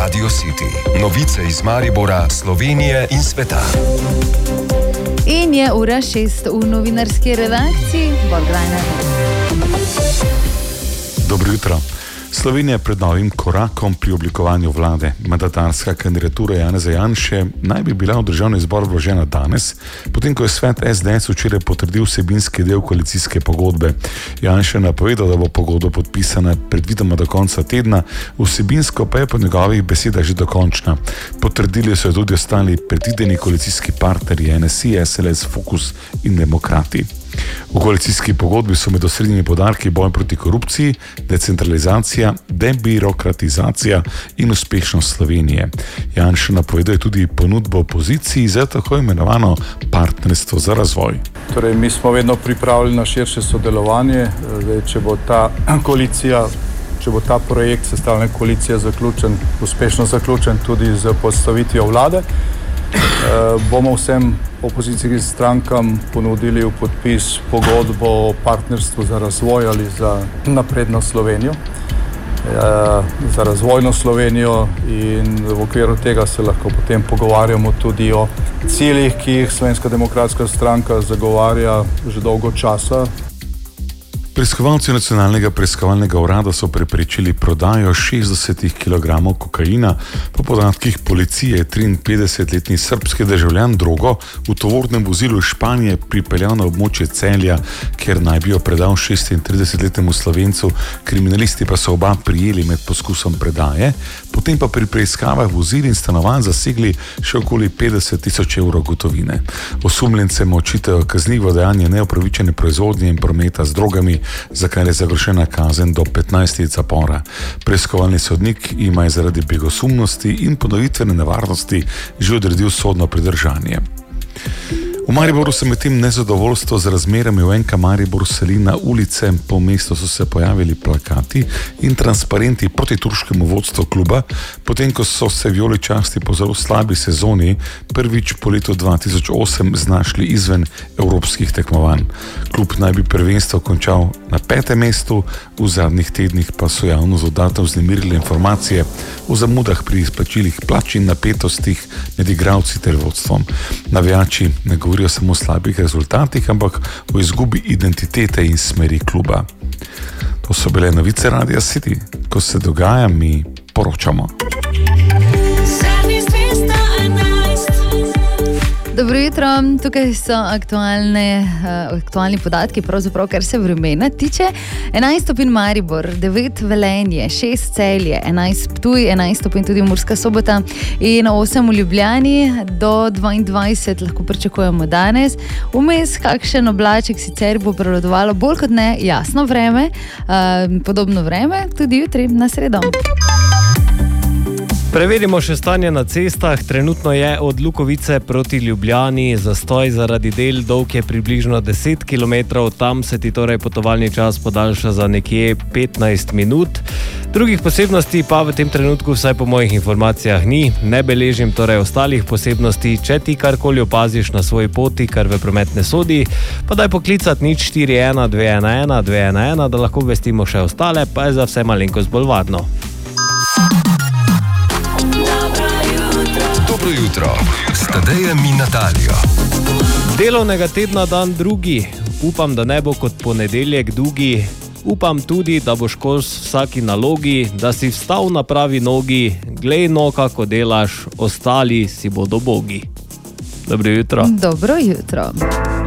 Radio City. Novice iz Maribora, Slovenije in sveta. In je ura 6 v novinarski redakciji. Borgrajner. Dobro jutro. Slovenija je pred novim korakom pri oblikovanju vlade. Mandatarska kandidatura Janeza Janše naj bi bila v državni zbor vložena danes, potem ko je svet SDS včeraj potrdil vsebinski del koalicijske pogodbe. Janše je napovedal, da bo pogodba podpisana predvidoma do konca tedna, vsebinsko pa je po njegovih besedah že dokončna. Potrdili so jo tudi ostali predvideni koalicijski partnerji NSI, SLS, Fokus in Demokrati. V koalicijski pogodbi so med osrednjimi poudarki boj proti korupciji, decentralizacija, debirokratizacija in uspešnost Slovenije. Janša napoveduje tudi ponudbo opoziciji za tako imenovano partnerstvo za razvoj. Torej, mi smo vedno pripravljeni na širše sodelovanje. Če bo ta projekt sestavljene koalicije uspešno zaključen tudi z postavitvijo vlade, bomo vsem opozicijskim strankam ponudili v podpis pogodbo o partnerstvu za razvoj ali za napredno Slovenijo, za razvojno Slovenijo, in v okviru tega se lahko potem pogovarjamo tudi o ciljih, ki jih Slovenska demokratska stranka zagovarja že dolgo časa. Preiskovalci Nacionalnega preiskovalnega urada so preprečili prodajo 60 kg kokaina. Po podatkih policije 53-letni srbski državljan drogo v tovornem vozilu iz Španije pripeljal na območje Celja, kjer naj bi jo predal 36-letnemu Slovencu. Kriminalisti pa so oba prijeli med poskusom predaje, potem pa pri preiskavah vozil in stanovanj zasegli še okoli 50.000 evrov gotovine. Osumljencem očitajo kaznivo dejanje neupravičene proizvodnje in prometa z drogami, za kar je zagrožena kazen do 15 let zapora. Preiskovalni sodnik ima zaradi begosumnosti in ponovitvene nevarnosti že odredil sodno pridržanje. V Mariboru se medtem nezadovoljstvo z razmerami v NK Maribor seli na ulice. Po mestu so se pojavili plakati in transparenti proti turškemu vodstvu kluba, potem ko so se vijoličasti po zelo slabi sezoni prvič po letu 2008 znašli izven evropskih tekmovanj. Klub naj bi prvenstvo končal na 5. mestu, v zadnjih tednih pa so javnost dodatno vznemirile informacije o zamudah pri izplačilih plač in napetostih med igralci ter vodstvom. Navijači ne govorijo samo o slabih rezultatih, ampak o izgubi identitete in smeri kluba. To so bile novice Radia City. Ko se dogaja, mi poročamo. Dobro jutro, tukaj so aktualni podatki, pravzaprav kar se vremena tiče. 11 stopinj Maribor, 9 Velenje, 6 Celje, 11 Ptuj, 11 stopinj tudi Murska Sobota in 8 v Ljubljani, do 22 lahko pričakujemo danes. Vmes kakšen oblaček sicer bo prevladovalo, bolj kot ne jasno vreme, podobno vreme tudi jutri na sredo. Preverimo še stanje na cestah. Trenutno je od Lukovice proti Ljubljani zastoj zaradi del, dolg je približno 10 km, tam se ti torej potovalni čas podaljša za nekje 15 minut. Drugih posebnosti pa v tem trenutku, vsaj po mojih informacijah, ni. Ne beležim torej ostalih posebnosti. Če ti karkoli opaziš na svoji poti, kar v promet ne sodi, pa daj poklicati 041 211 211, da lahko obvestimo še ostale, pa je za vse malenkost bolj varno. Dobro jutro, s Tadejem in Natalijo. Delovnega tedna dan drugi. Upam, da ne bo kot ponedeljek dugi. Upam tudi, da boš kos vsaki nalogi, da si vstal na pravi nogi. Glej no, kako delaš, ostali si bodo bogi. Dobro jutro. Dobro jutro.